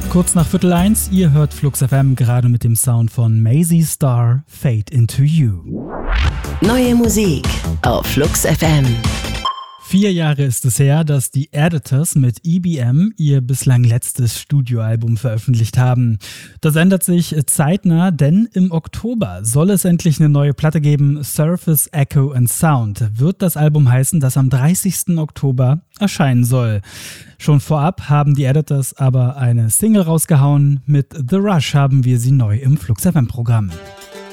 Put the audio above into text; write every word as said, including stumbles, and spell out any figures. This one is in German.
Kurz nach Viertel eins, ihr hört Flux F M gerade mit dem Sound von Mazzy Star, Fade into You. Neue Musik auf Flux F M. Vier Jahre ist es her, dass die Editors mit E B M ihr bislang letztes Studioalbum veröffentlicht haben. Das ändert sich zeitnah, denn im Oktober soll es endlich eine neue Platte geben. Surface, Echo and Sound wird das Album heißen, das am dreißigsten Oktober erscheinen soll. Schon vorab haben die Editors aber eine Single rausgehauen. Mit The Rush haben wir sie neu im Flux F M-Programm.